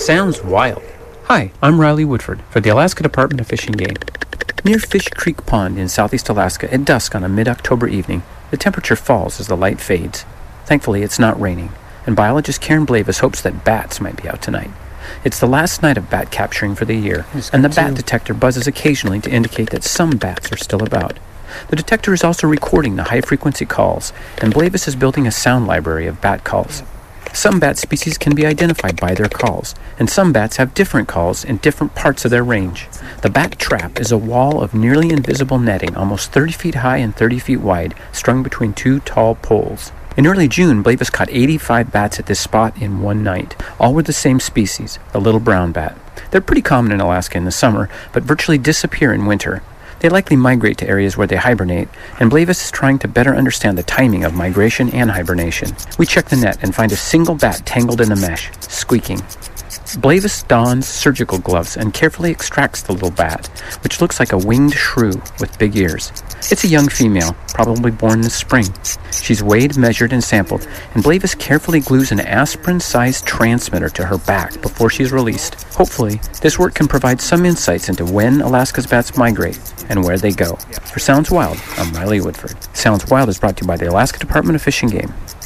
Sounds wild. Hi, I'm Riley Woodford for the Alaska Department of Fish and Game. Near Fish Creek Pond in southeast Alaska at dusk on a mid-October evening, the temperature falls as the light fades. Thankfully, it's not raining, and biologist Karen Blavis hopes that bats might be out tonight. It's the last night of bat capturing for the year, and the bat detector buzzes occasionally to indicate that some bats are still about. The detector is also recording the high-frequency calls, and Blavis is building a sound library of bat calls. Some bat species can be identified by their calls, and some bats have different calls in different parts of their range. The bat trap is a wall of nearly invisible netting, almost 30 feet high and 30 feet wide, strung between two tall poles. In early June, Blavis caught 85 bats at this spot in one night. All were the same species, the little brown bat. They're pretty common in Alaska in the summer, but virtually disappear in winter. They likely migrate to areas where they hibernate, and Blavis is trying to better understand the timing of migration and hibernation. We check the net and find a single bat tangled in the mesh, squeaking. Blavis dons surgical gloves and carefully extracts the little bat, which looks like a winged shrew with big ears. It's a young female, probably born this spring. She's weighed, measured, and sampled, and Blavis carefully glues an aspirin-sized transmitter to her back before she's released. Hopefully, this work can provide some insights into when Alaska's bats migrate and where they go. For Sounds Wild, I'm Riley Woodford. Sounds Wild is brought to you by the Alaska Department of Fish and Game.